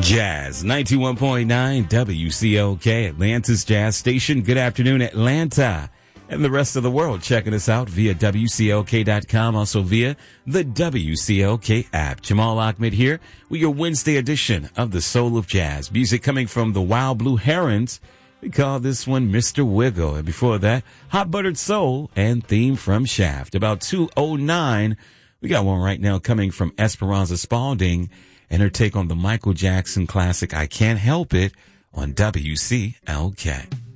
Jazz 91.9 WCOK, Atlanta's Jazz Station. Good afternoon, Atlanta, and the rest of the world checking us out via WCOK.com, also via the WCOK app. Jamal Ahmed here with your Wednesday edition of the Soul of Jazz. Music coming from the Wild Blue Herons. We call this one Mr. Wiggle. And before that, Hot Buttered Soul and theme from Shaft. About 2:09, we got one right now coming from Esperanza Spalding and her take on the Michael Jackson classic, I Can't Help It, on WCLK.